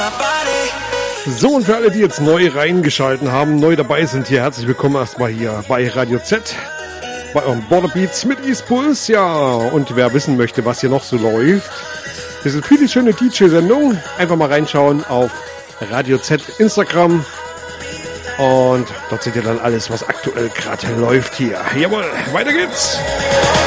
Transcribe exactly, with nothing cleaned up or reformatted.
So, und für alle, die jetzt neu reingeschalten haben, neu dabei sind hier, herzlich willkommen erstmal hier bei Radio Z, bei eurem Border Beats mit East Puls, ja. Und wer wissen möchte, was hier noch so läuft, das ist für die schöne D J-Sendung. Einfach mal reinschauen auf Radio Z Instagram. Und dort seht ihr dann alles, was aktuell gerade läuft hier. Jawohl, weiter geht's.